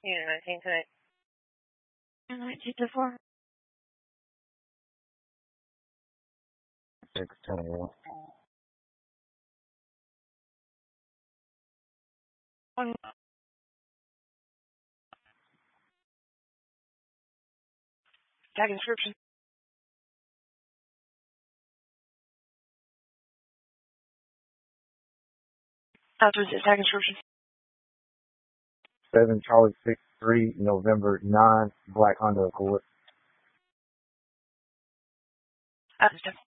Unit 19 tonight. Unit 19 to 4. 621. Tag description. After this tag description. 7 Charlie 63 November 9 Black Honda Accord. After